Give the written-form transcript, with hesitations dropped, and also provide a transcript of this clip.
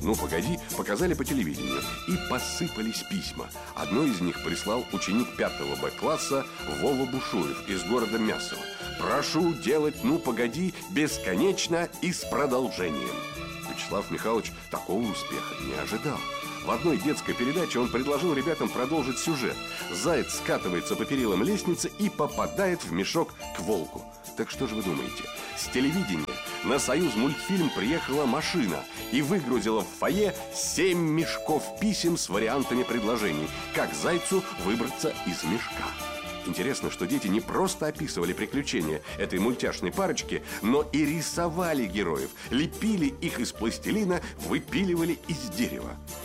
«Ну, погоди» показали по телевидению. И посыпались письма. Одно из них прислал ученик 5 Б-класса Вова Бушуев из города Мясово. «Прошу делать «Ну, погоди» бесконечно и с продолжением». Вячеслав Михайлович такого успеха не ожидал. В одной детской передаче он предложил ребятам продолжить сюжет. Заяц скатывается по перилам лестницы и попадает в мешок к волку. Так что же вы думаете? С телевидения на «Союзмультфильм» приехала машина и выгрузила в фойе 7 мешков писем с вариантами предложений, как зайцу выбраться из мешка. Интересно, что дети не просто описывали приключения этой мультяшной парочки, но и рисовали героев, лепили их из пластилина, выпиливали из дерева.